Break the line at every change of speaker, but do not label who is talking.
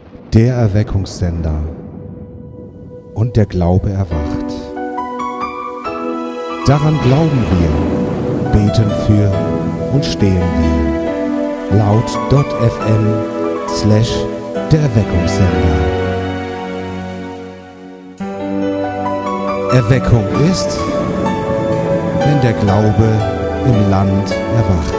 Der Erweckungssender. Und der Glaube erwacht. Daran glauben wir, beten für und stehen wir. Laut.fm/der Erweckungssender. Erweckung ist, wenn der Glaube im Land erwacht.